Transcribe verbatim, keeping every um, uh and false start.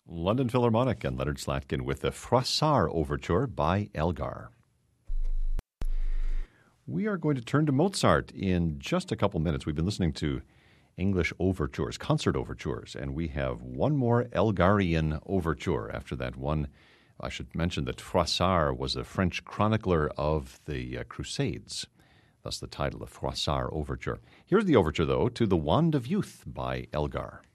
London Philharmonic and Leonard Slatkin with the Froissart Overture by Elgar. We are going to turn to Mozart in just a couple minutes. We've been listening to English overtures, concert overtures, and we have one more Elgarian overture after that one. I should mention that Froissart was a French chronicler of the uh, Crusades, thus the title of Froissart Overture. Here's the overture, though, to The Wand of Youth by Elgar.